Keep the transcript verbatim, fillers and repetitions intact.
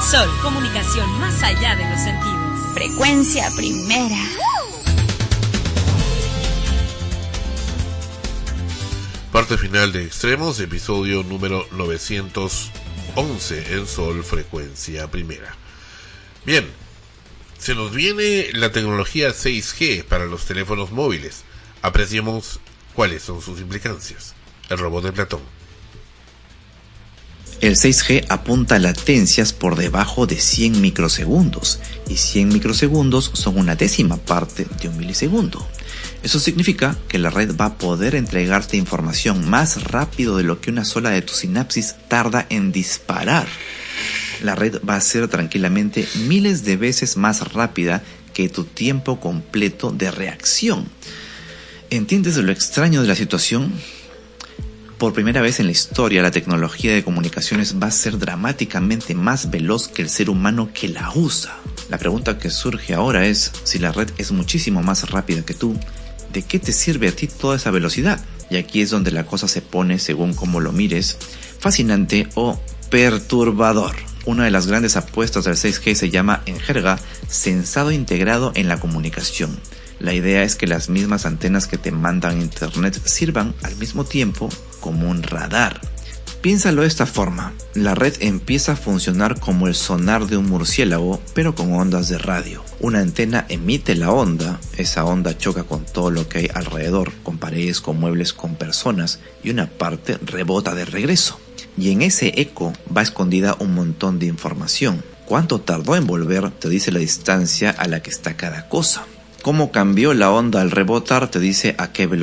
Sol, comunicación más allá de los sentidos. Frecuencia primera. Parte final de Extremos, episodio número novecientos once en Sol, frecuencia primera. Bien, se nos viene la tecnología seis G para los teléfonos móviles. Apreciemos cuáles son sus implicancias. El robot de Platón. El seis G apunta a latencias por debajo de cien microsegundos, y cien microsegundos son una décima parte de un milisegundo. Eso significa que la red va a poder entregarte información más rápido de lo que una sola de tus sinapsis tarda en disparar. La red va a ser tranquilamente miles de veces más rápida que tu tiempo completo de reacción. ¿Entiendes lo extraño de la situación? Por primera vez en la historia, la tecnología de comunicaciones va a ser dramáticamente más veloz que el ser humano que la usa. La pregunta que surge ahora es, si la red es muchísimo más rápida que tú, ¿de qué te sirve a ti toda esa velocidad? Y aquí es donde la cosa se pone, según cómo lo mires, fascinante o perturbador. Una de las grandes apuestas del seis G se llama, en jerga, sensado integrado en la comunicación. La idea es que las mismas antenas que te mandan internet sirvan al mismo tiempo como un radar. Piénsalo de esta forma, la red empieza a funcionar como el sonar de un murciélago, pero con ondas de radio. Una antena emite la onda, esa onda choca con todo lo que hay alrededor, con paredes, con muebles, con personas, y una parte rebota de regreso. Y en ese eco va escondida un montón de información. Cuánto tardó en volver te dice la distancia a la que está cada cosa. Cómo cambió la onda al rebotar te dice a qué velocidad